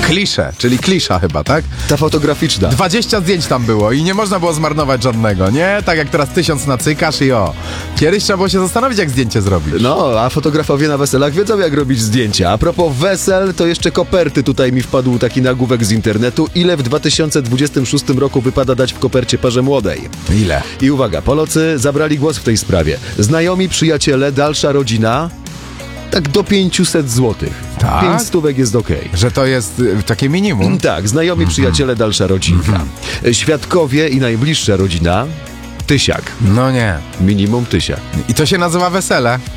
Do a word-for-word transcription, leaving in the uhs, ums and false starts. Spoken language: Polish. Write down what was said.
klisze, czyli klisza chyba, tak? Ta fotograficzna. dwadzieścia zdjęć tam było i nie można było zmarnować żadnego, nie? Tak jak teraz tysiąc nacykasz i o. Kiedyś trzeba było się zastanowić, jak zdjęcie zrobić. No, a fotografowie na weselach wiedzą, jak robić zdjęcia. A propos wesel, to jeszcze koperty. Tutaj mi wpadł taki nagłówek z internetu. Ile w dwa tysiące dwudziestym szóstym roku wypada dać w kopercie parze młodej? Ile? I uwaga, Polacy zabrali głos w tej sprawie. Znajomi, przyjaciele, dalsza rodzina, tak do pięćset złotych. Tak? Pięć stówek jest okej. Że to jest y, takie minimum? Tak, znajomi, przyjaciele, dalsza rodzinka. Świadkowie i najbliższa rodzina, tysiak. No nie. Minimum tysiak. I to się nazywa wesele.